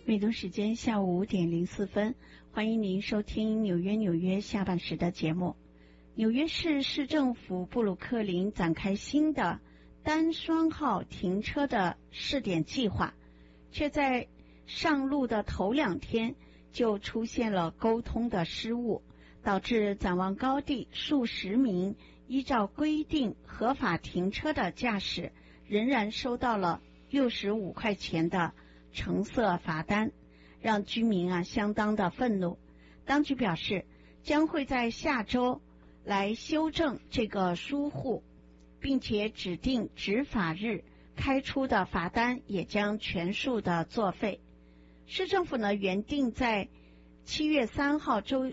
美东时间下午5:04，欢迎您收听纽约下半时的节目。纽约市市政府布鲁克林展开新的单双号停车的试点计划，却在上路的头2天就出现了沟通的失误，导致展望高地数十名依照规定合法停车的驾驶仍然收到了65块钱的橙色罚单，让居民相当的愤怒。当局表示将会在下周来修正这个疏忽，并且指定执法日开出的罚单也将全数的作废。市政府原定在7月3号周